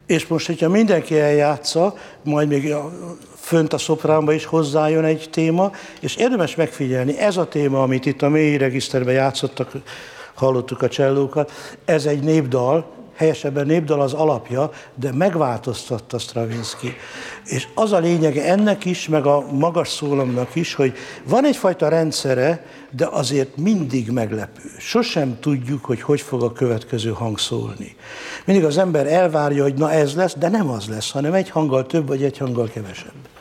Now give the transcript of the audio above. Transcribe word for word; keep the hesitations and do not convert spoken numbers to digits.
És most, hogyha mindenki eljátsza, majd még a, fönt a szopránba is hozzájön egy téma, és érdemes megfigyelni, ez a téma, amit itt a mély regiszterben játszottak, hallottuk a csellókat, ez egy népdal, helyesebben népdal az alapja, de megváltoztatta Stravinsky. És az a lényege ennek is, meg a magas szólamnak is, hogy van egyfajta rendszere, de azért mindig meglepő. Sosem tudjuk, hogy hogy fog a következő hang szólni. Mindig az ember elvárja, hogy na ez lesz, de nem az lesz, hanem egy hanggal több, vagy egy hanggal kevesebb.